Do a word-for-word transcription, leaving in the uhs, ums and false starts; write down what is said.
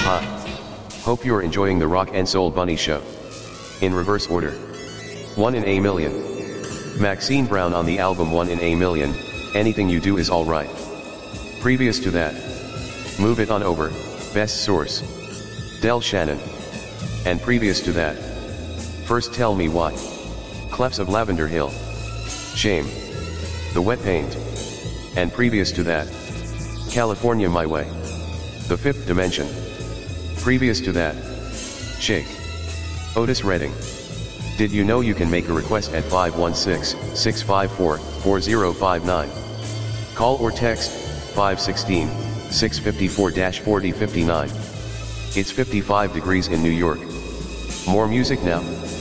Hi. Hope you're enjoying the Rock and Soul Bunny Show. In reverse order. one in a Million. Maxine Brown on the album one in a Million, Anything You Do Is Alright. Previous to that, Move It On Over, Best Source. Del Shannon. And previous to that, First Tell Me Why. Clefs of Lavender Hill. Shame. The Wet Paint. And previous to that, California My Way. The Fifth Dimension. Previous to that, Shake. Otis Redding. Did you know you can make a request at five one six, six five four, four zero five nine? Call or text five one six, six five four, four zero five nine. It's fifty-five degrees in New York. More music now.